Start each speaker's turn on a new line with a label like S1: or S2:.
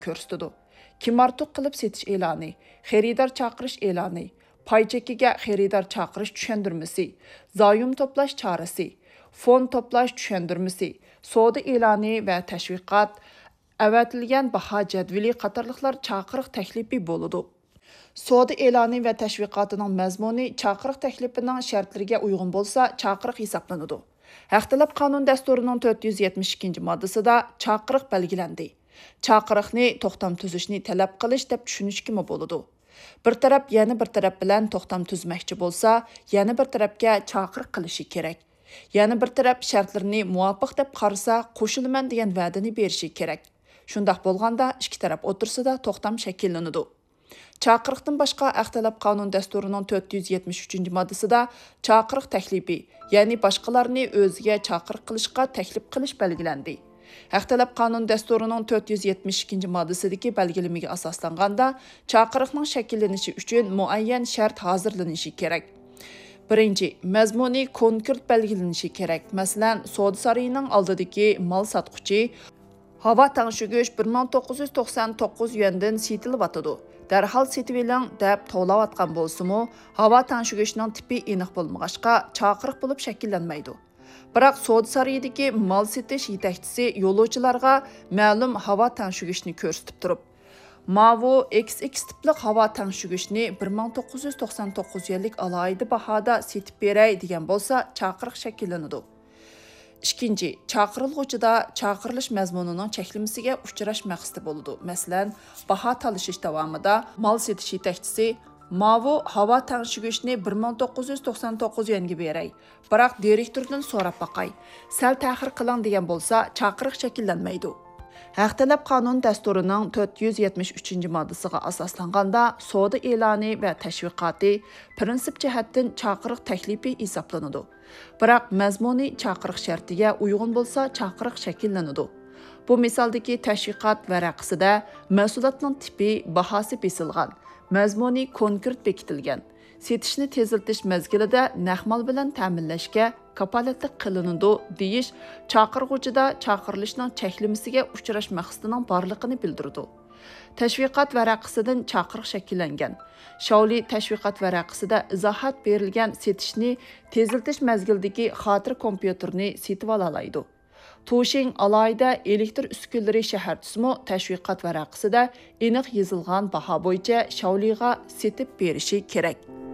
S1: ko'rsatadi. Kim ortiq qilib setish e'loni, xaridor chaqirish e'loni, pay chekiga xaridor chaqirish tushundirmasi, zoyum to'plash chorasi, fond to'plash tushundirmasi, savdo e'loni va tashviqot, avatilgan baho jadvali qatorliqlar chaqiriq taklifi bo'ladi. Savdo e'loni va tashviqotining mazmuni chaqiriq taklifining shartlariga uyg'un bo'lsa, chaqiriq hisoblanadi. Haqtalab qonun dasturining 472-moddasida chaqiriq belgilandi. Chaqiriqni to'xtam tuzishni talab qilish deb tushunishga bo'ladi. Bir taraf yana bir taraf bilan to'xtam tuzmoqchi bo'lsa, yana bir tarafga chaqiriq qilishi kerak. Yana bir taraf shartlarini muvofiq deb qarasa, qo'shilaman degan va'dani berishi kerak. Shundaq bo'lganda ikki taraf o'tirsida to'xtam shakllanadi. Chaqiriqdan boshqa Aqtalab qonun dasturining 473-moddasida chaqiriq taklifi, ya'ni boshqalarni o'ziga chaqiriq qilishga taklif qilish belgilandi. Aqtalab qonun dasturining 472-moddasidagi belgilamaga asoslanganda chaqiriqning shakllanishi uchun muayyan shart hozirlanishi kerak. Birinchi, mazmuni konkret belgilanishi kerak. Masalan, savdo saroyining oldidagi mol sotquchi havo tangshugich 1999 yuandan setilyotidi. Darhol setib eling deb to'layotgan bo'lsa-mu, havo tangshigichning tipi aniq bo'lmag'achqa chaqiriq bo'lib shakllanmaydi. Biroq savdo saroyidagi mol setish yetakchisi yo'lovchilarga ma'lum havo tangshigichni ko'rsatib turib, Mavu XX tipli havo tangshigichni 1999 yillik alohida bahoda setib beray degan bo'lsa, chaqiriq shakllanadi. Ikkinchi, chaqirilg'uchida chaqirilish mazmunining cheklimasiga uchrash maqsadi bo'ladi. Masalan, baho talashish davomida mol setish yetakchisi Mavu havo tangshigichni 1999 yuanga beray. Biroq direktordan so'rab boqay. Sal ta'xir qiling degan bo'lsa, chaqiriq shakllanmaydi. Haqtalab qonun dasturining 473-moddasiga asoslanganda savdo e'loni va tashviqoti prinsip jihatdan chaqiriq taklifi hisoblanadi. Biroq mazmuni chaqiriq shartiga uyg'un bo'lsa, chaqiriq shakllanadi. Bu misaldagi tashviqot varaqasida mahsulotning tipi, bahosi besilgan, mazmuni konkret bekitilgan, setishni tezlatish mezgilida naqmal bilan ta'minlashga kapolatlik qilinadi deyish chaqirg'uchida chaqirilishning cheklimasiga uchrash maqsadining borligini bildiradi. Tashviqot varaqasidan chaqiriq shakllangan. Shavli tashviqot varaqasida izohat berilgan setishni tezlatish mezgildagi xotir kompyuterni setib olaydi. Tushing alayda elektr uskunalari shaharchisi tashviqot varaqasida aniq yozilgan baho bo'yicha Shavliga setib berishi kerak.